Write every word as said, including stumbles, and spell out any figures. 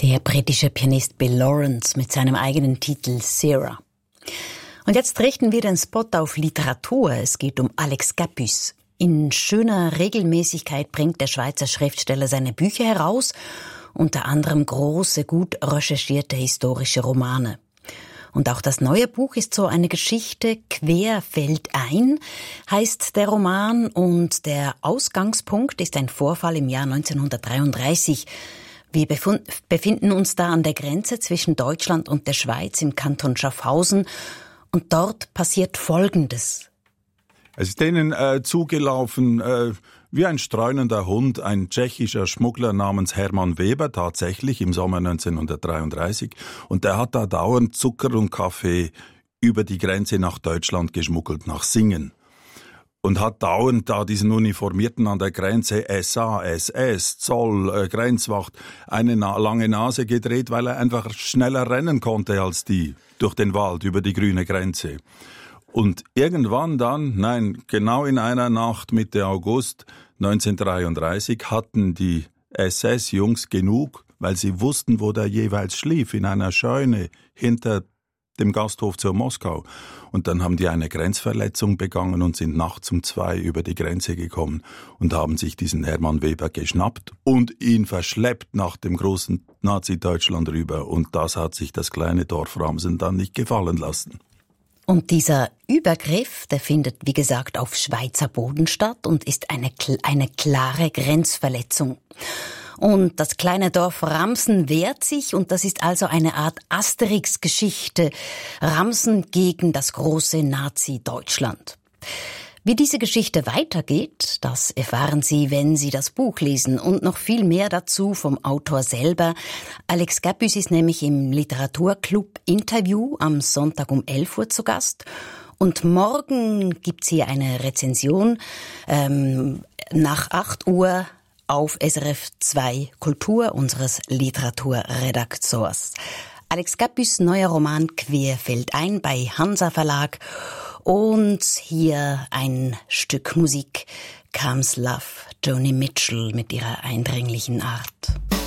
Der britische Pianist Bill Lawrence mit seinem eigenen Titel Sarah. Und jetzt richten wir den Spot auf Literatur. Es geht um Alex Capus. In schöner Regelmäßigkeit bringt der Schweizer Schriftsteller seine Bücher heraus, unter anderem große, gut recherchierte historische Romane. Und auch das neue Buch ist so eine Geschichte, Quer fällt ein, heißt der Roman, und der Ausgangspunkt ist ein Vorfall im Jahr neunzehnhundertdreiunddreißig. Wir befinden uns da an der Grenze zwischen Deutschland und der Schweiz im Kanton Schaffhausen, und dort passiert Folgendes. Es ist denen äh, zugelaufen äh, wie ein streunender Hund, ein tschechischer Schmuggler namens Hermann Weber, tatsächlich im Sommer neunzehnhundertdreiunddreißig. Und der hat da dauernd Zucker und Kaffee über die Grenze nach Deutschland geschmuggelt, nach Singen. Und hat dauernd da diesen Uniformierten an der Grenze, S A, S S, Zoll, äh, Grenzwacht, eine na- lange Nase gedreht, weil er einfach schneller rennen konnte als die durch den Wald über die grüne Grenze. Und irgendwann dann, nein, genau in einer Nacht Mitte August neunzehnhundertdreiunddreißig hatten die S S-Jungs genug, weil sie wussten, wo der jeweils schlief, in einer Scheune hinter dem Gasthof zur Moskau. Und dann haben die eine Grenzverletzung begangen und sind nachts um zwei über die Grenze gekommen und haben sich diesen Hermann Weber geschnappt und ihn verschleppt nach dem großen Nazi-Deutschland rüber. Und das hat sich das kleine Dorf Ramsen dann nicht gefallen lassen. Und dieser Übergriff, der findet, wie gesagt, auf Schweizer Boden statt und ist eine, eine klare Grenzverletzung. Und das kleine Dorf Ramsen wehrt sich, und das ist also eine Art Asterix-Geschichte. Ramsen gegen das große Nazi-Deutschland. Wie diese Geschichte weitergeht, das erfahren Sie, wenn Sie das Buch lesen, und noch viel mehr dazu vom Autor selber. Alex Capus ist nämlich im Literaturclub Interview am Sonntag um elf Uhr zu Gast. Und morgen gibt's hier eine Rezension ähm, nach acht Uhr auf S R F zwei Kultur unseres Literaturredaktors. Alex Capus' neuer Roman Quer fällt ein bei Hansa Verlag. Und hier ein Stück Musik, Comes Love, Joni Mitchell mit ihrer eindringlichen Art.